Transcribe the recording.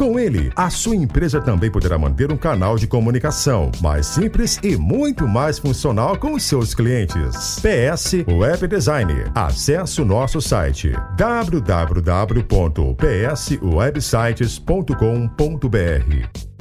Com ele, a sua empresa também poderá manter um canal de comunicação mais simples e muito mais funcional com os seus clientes. PS Web Design. Acesse o nosso site www.pswebsites.com.br.